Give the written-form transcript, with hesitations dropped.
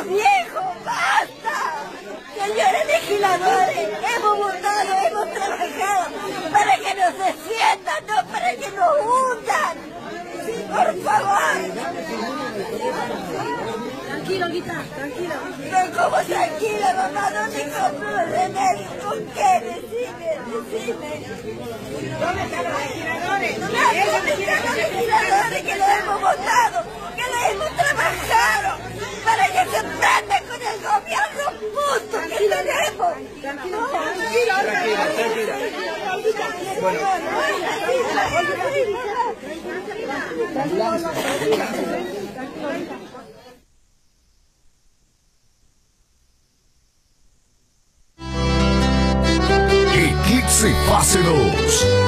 viejo, basta. Señores legisladores, hemos votado, hemos trabajado para que nos desciendan, no para que nos hundan. Por favor. Tranquilo, Guita, tranquilo. No, ¿cómo tranquila, mamá? ¿Dónde compro los remedios? ¿Con qué? Decime. ¿Dónde están los legisladores? ¿Dónde están los legisladores que lo hemos votado? Que lo hemos trabajado para que se prenda con el gobierno justo que tenemos. Tranquilo. Eclipse Fase 2.